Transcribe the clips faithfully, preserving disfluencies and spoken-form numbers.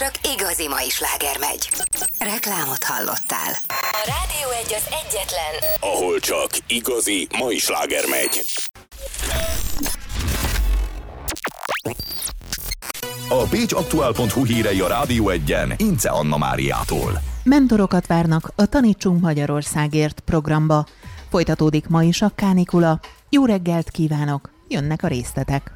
csak igazi mai sláger megy. Reklámot hallottál. A Rádió egy az egyetlen, ahol csak igazi mai sláger megy. A pécs aktuál pont hu hírei a Rádió egyen Ince Anna Máriától. Mentorokat várnak a Tanítsunk Magyarországért programba. Folytatódik ma is a kánikula. Jó reggelt kívánok! Jönnek a részletek.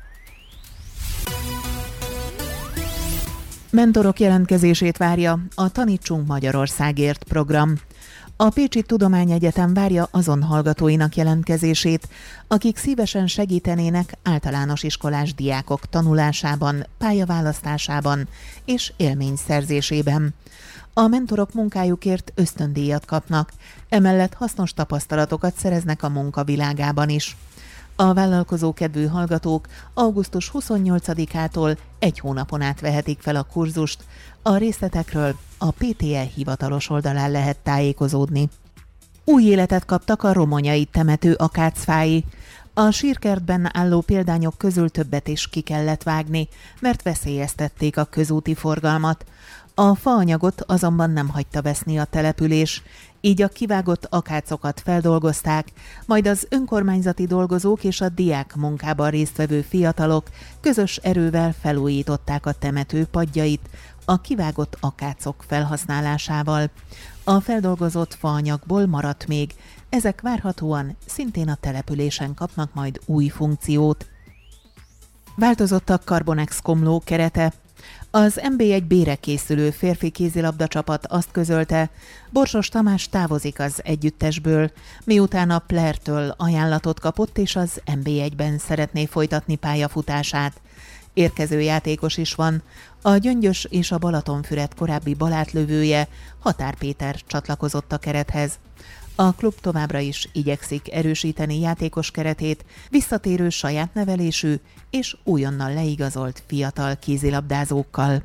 Mentorok jelentkezését várja a Tanítsunk Magyarországért program. A Pécsi Tudományegyetem várja azon hallgatóinak jelentkezését, akik szívesen segítenének általános iskolás diákok tanulásában, pályaválasztásában és élményszerzésében. A mentorok munkájukért ösztöndíjat kapnak, emellett hasznos tapasztalatokat szereznek a munka világában is. A vállalkozókedvű hallgatók augusztus huszonnyolcadikától egy hónapon át vehetik fel a kurzust. A részletekről a pé té e hivatalos oldalán lehet tájékozódni. Új életet kaptak a romonyai temető akácfái. A sírkertben álló példányok közül többet is ki kellett vágni, mert veszélyeztették a közúti forgalmat. A faanyagot azonban nem hagyta veszni a település, így a kivágott akácokat feldolgozták, majd az önkormányzati dolgozók és a diák munkában résztvevő fiatalok közös erővel felújították a temető padjait a kivágott akácok felhasználásával. A feldolgozott faanyagból maradt még, ezek várhatóan szintén a településen kapnak majd új funkciót. Változott a Carbonex Komló kerete. Az em bé egy B-re készülő férfi kézilabda csapat azt közölte, Borsos Tamás távozik az együttesből, miután a Plertől ajánlatot kapott és az em bé egyben szeretné folytatni pályafutását. Érkező játékos is van, a Gyöngyös és a Balatonfüred korábbi balátlövője, Határ Péter csatlakozott a kerethez. A klub továbbra is igyekszik erősíteni játékos keretét, visszatérő saját nevelésű és újonnan leigazolt fiatal kézilabdázókkal.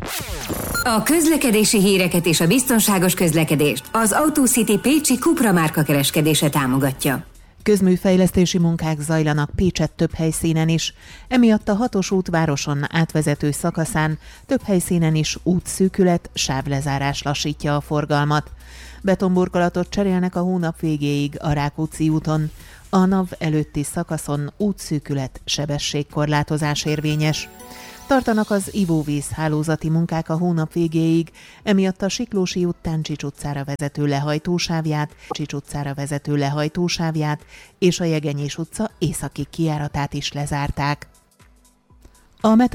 A közlekedési híreket és a biztonságos közlekedést az AutoCity Pécsi Cupra márka kereskedése támogatja. Közműfejlesztési munkák zajlanak Pécsett több helyszínen is, emiatt a hatos út városon átvezető szakaszán több helyszínen is útszűkület, sávlezárás lassítja a forgalmat. Betonburkolatot cserélnek a hónap végéig a Rákóczi úton. A NAV előtti szakaszon útszűkület, sebességkorlátozás érvényes. Tartanak az ivóvíz hálózati munkák a hónap végéig, emiatt a Siklósi út Táncsics utcára vezető lehajtósávját, Csics utcára vezető lehajtósávját és a Jegenyés utca északi kijáratát is lezárták. A